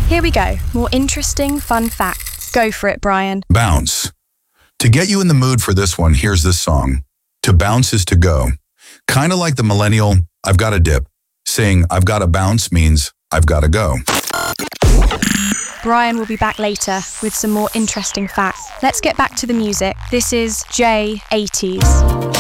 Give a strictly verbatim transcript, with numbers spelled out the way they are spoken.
Here we go. More interesting, fun facts. Go for it, Brian. Bounce. To get you in the mood for this one, here's this song. To bounce is to go. Kind of like the millennial, I've got to dip. Saying I've got to bounce means I've got to go. Brian will be back later with some more interesting facts. Let's get back to the music. This is J eighties.